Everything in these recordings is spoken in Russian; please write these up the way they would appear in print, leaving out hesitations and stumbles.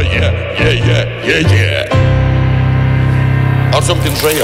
Артем Пинджаян.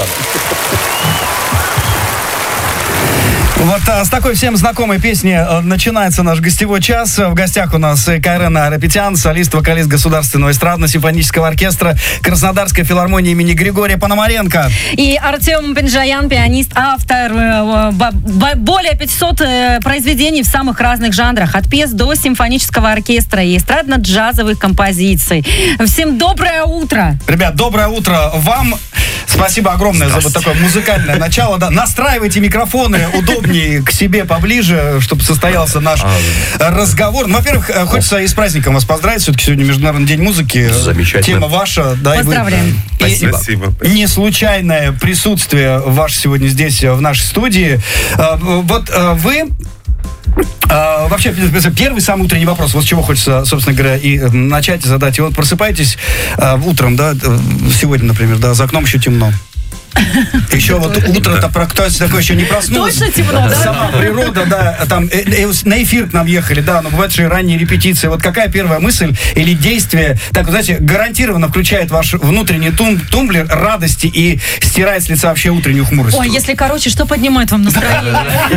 Вот с такой всем знакомой песни начинается наш гостевой час. В гостях у нас Кайрен Айрапетян, солист, вокалист Государственного эстрадно-симфонического оркестра Краснодарской филармонии имени Григория Пономаренко. И Артем Пинджаян, пианист, автор более 500 произведений в самых разных жанрах. От пьес до симфонического оркестра и эстрадно-джазовых композиций. Всем доброе утро! Ребят, доброе утро вам. Спасибо огромное за вот такое музыкальное начало. Да, настраивайте микрофоны удобнее к себе поближе, чтобы состоялся наш разговор. Ну, во-первых, хочется и с праздником вас поздравить. Все-таки сегодня Международный день музыки. Замечательно. Тема ваша. Да, поздравляем. Спасибо. Не случайное присутствие ваше сегодня здесь, в нашей студии. Вот вы... Вообще, первый самый утренний вопрос. Вот с чего хочется, собственно говоря, и начать и задать. И вот просыпаетесь утром, да, сегодня, например, да, за окном еще темно. Еще вот утро-то практически такое еще не проснулось. Точно темно, да? Сама природа, да, там на эфир к нам ехали, да, но бывают же и ранние репетиции. Вот какая первая мысль или действие, так, вот, знаете, гарантированно включает ваш внутренний тумблер радости и стирает с лица вообще утреннюю хмурость? Ой, если короче, что поднимает вам настроение?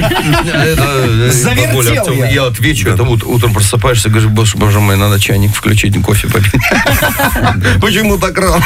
Завертел я отвечу, это утром просыпаешься и говоришь, боже мой, надо чайник включить, кофе попить. Почему так рано?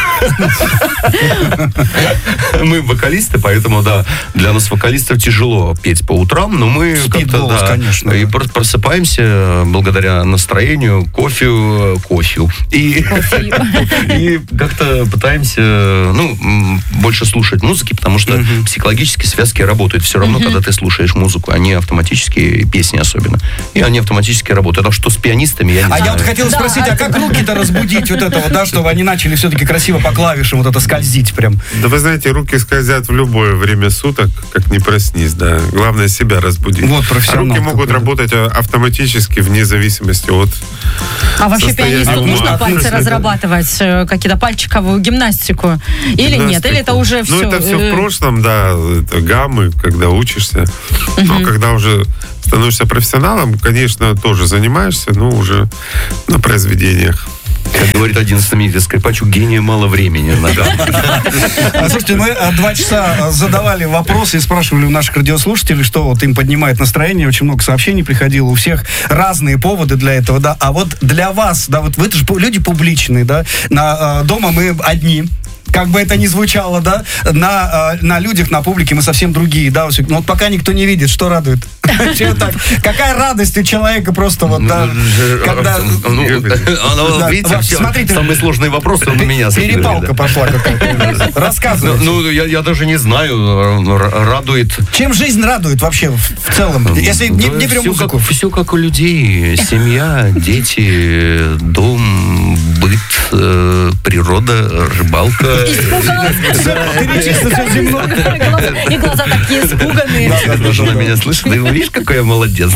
Мы вокалисты, поэтому, да, для нас, вокалистов, тяжело петь по утрам, но мы как-то, голос, да, конечно, и просыпаемся благодаря настроению, кофе. И как-то пытаемся, больше слушать музыки, потому что психологически связки работают все равно, когда ты слушаешь музыку, они автоматически, песни особенно, и они автоматически работают. А что с пианистами, я не знаю. А я вот хотел спросить, а как руки-то разбудить вот этого, да, чтобы они начали все-таки красиво по клавишам вот это скользить прям? Да вы знаете, руки скользят в любое время суток, как не проснись, да. Главное себя разбудить. Вот профессионал. Руки могут работать автоматически вне зависимости от вообще состояния пианисту ума. нужно пальцы разрабатывать, какие-то пальчиковую гимнастику? Или нет? Или это уже все? Ну, это все в прошлом, да. Это гаммы, когда учишься. Но когда уже становишься профессионалом, конечно, тоже занимаешься, но уже на произведениях. Как говорит один знаменитый скрипач, у гения мало времени. Слушайте, мы 2 часа задавали вопросы и спрашивали у наших радиослушателей, что вот им поднимает настроение. Очень много сообщений приходило. У всех разные поводы для этого, да. А вот для вас, да, вот вы же люди публичные, да. Дома мы одни. Как бы это ни звучало, да, на людях, на публике мы совсем другие, да, но вот пока никто не видит, что радует. Какая радость у человека просто вот, да, когда... Видите, смотрите, самый сложный вопрос у меня. Перепалка пошла какая-то. Рассказывайте. Я даже не знаю, радует. Чем жизнь радует вообще в целом, если не берем музыку? Все как у людей. Семья, дети, дом, быт, природа, рыбалка. Испугалась. Перечислено все земное. И глаза такие испуганные. Даже на меня слышит. Да видишь, какой я молодец.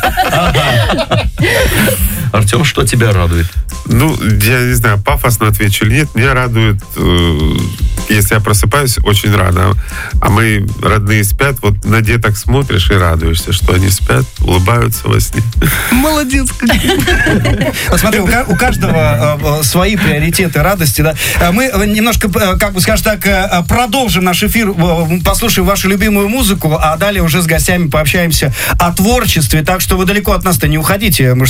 Артем, что тебя радует? Ну, я не знаю, пафосно отвечу или нет. Меня радует, если я просыпаюсь очень рано, а мои родные спят, вот на деток смотришь и радуешься, что они спят, улыбаются во сне. Молодец. Смотри, у каждого свои приоритеты радости, да. Мы немножко, как бы, скажем так, продолжим наш эфир, послушаем вашу любимую музыку, а далее уже с гостями пообщаемся о творчестве, так что вы далеко от нас-то не уходите. Мы